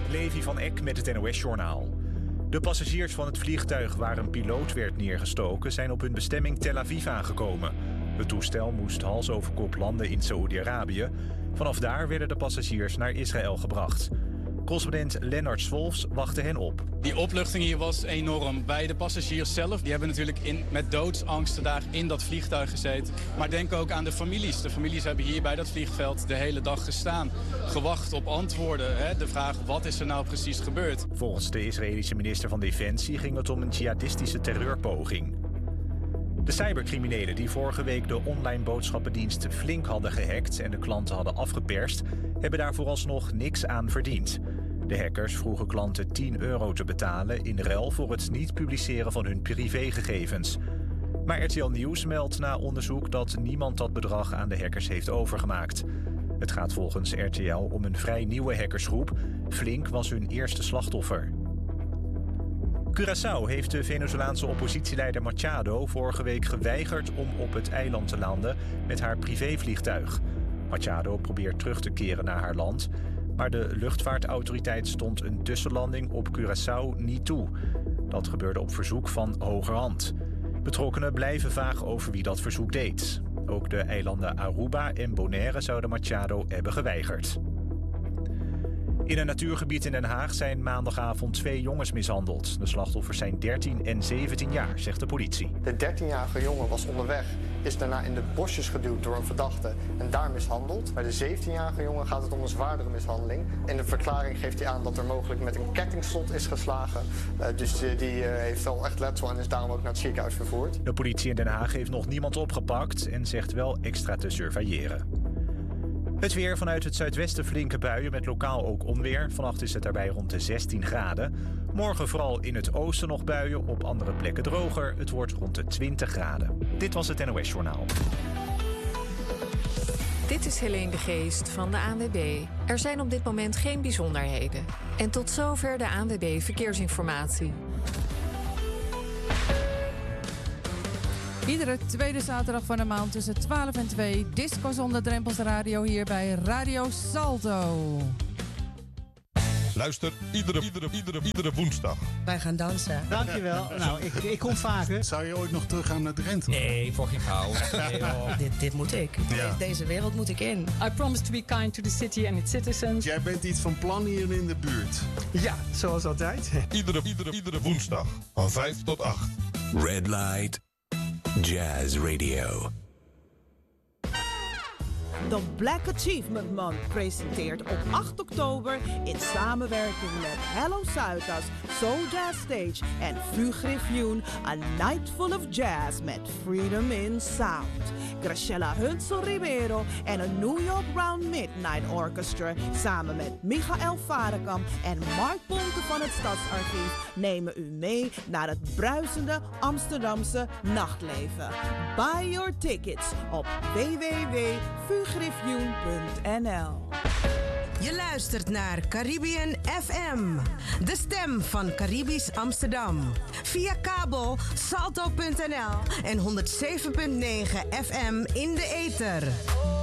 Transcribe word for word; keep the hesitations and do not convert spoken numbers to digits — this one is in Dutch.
Levi van Eck met het N O S-journaal. De passagiers van het vliegtuig waar een piloot werd neergestoken zijn op hun bestemming Tel Aviv aangekomen. Het toestel moest hals over kop landen in Saoedi-Arabië. Vanaf daar werden de passagiers naar Israël gebracht. Correspondent Lennart Swolfs wachtte hen op. Die opluchting hier was enorm. Bij de passagiers zelf, die hebben natuurlijk in, met doodsangsten daar in dat vliegtuig gezeten. Maar denk ook aan de families. De families hebben hier bij dat vliegveld de hele dag gestaan. Gewacht op antwoorden. Hè? De vraag, wat is er nou precies gebeurd? Volgens de Israëlische minister van Defensie ging het om een jihadistische terreurpoging. De cybercriminelen die vorige week de online boodschappendienst flink hadden gehackt en de klanten hadden afgeperst, hebben daar vooralsnog niks aan verdiend. De hackers vroegen klanten tien euro te betalen in ruil voor het niet publiceren van hun privégegevens. Maar R T L Nieuws meldt na onderzoek dat niemand dat bedrag aan de hackers heeft overgemaakt. Het gaat volgens R T L om een vrij nieuwe hackersgroep. Flink was hun eerste slachtoffer. Curaçao heeft de Venezolaanse oppositieleider Machado vorige week geweigerd om op het eiland te landen met haar privévliegtuig. Machado probeert terug te keren naar haar land, maar de luchtvaartautoriteit stond een tussenlanding op Curaçao niet toe. Dat gebeurde op verzoek van hogerhand. Betrokkenen blijven vaag over wie dat verzoek deed. Ook de eilanden Aruba en Bonaire zouden Machado hebben geweigerd. In een natuurgebied in Den Haag zijn maandagavond twee jongens mishandeld. De slachtoffers zijn dertien en zeventien jaar, zegt de politie. De dertienjarige jongen was onderweg, is daarna in de bosjes geduwd door een verdachte en daar mishandeld. Bij de zeventienjarige jongen gaat het om een zwaardere mishandeling. In de verklaring geeft hij aan dat er mogelijk met een kettingslot is geslagen. Uh, dus die, die uh, heeft wel echt letsel en is daarom ook naar het ziekenhuis vervoerd. De politie in Den Haag heeft nog niemand opgepakt en zegt wel extra te surveilleren. Het weer: vanuit het zuidwesten flinke buien met lokaal ook onweer. Vannacht is het daarbij rond de zestien graden. Morgen vooral in het oosten nog buien, op andere plekken droger. Het wordt rond de twintig graden. Dit was het N O S-journaal. Dit is Helene de Geest van de A N W B. Er zijn op dit moment geen bijzonderheden. En tot zover de A N W B Verkeersinformatie. Iedere tweede zaterdag van de maand tussen twaalf en twee... Disco zonder drempels radio hier bij Radio Salto. Luister iedere, iedere, iedere, iedere woensdag. Wij gaan dansen. Dankjewel. Nou, ik, ik kom vaker. Zou je ooit nog teruggaan naar Drenthe? Nee, voor geen gauw. Nee, dit, dit moet ik. Ja. Deze wereld moet ik in. I promise to be kind to the city and its citizens. Jij bent iets van plan hier in de buurt. Ja, zoals altijd. Iedere, iedere, iedere woensdag van vijf tot acht. Red Light Jazz Radio. De Black Achievement Month presenteert op acht oktober in samenwerking met Hello Zuidas, Soul Jazz Stage en Fugriffioen A Night Full of Jazz met Freedom in Sound. Graciela Hunsel Ribeiro en een New York Round Midnight Orchestra samen met Michael Varekamp en Mark Ponte van het Stadsarchief nemen u mee naar het bruisende Amsterdamse nachtleven. Buy your tickets op w w w punt fugriffioen punt n l. Je luistert naar Caribbean F M, de stem van Caribisch Amsterdam. Via kabel salto punt n l en honderd zeven komma negen F M in de ether.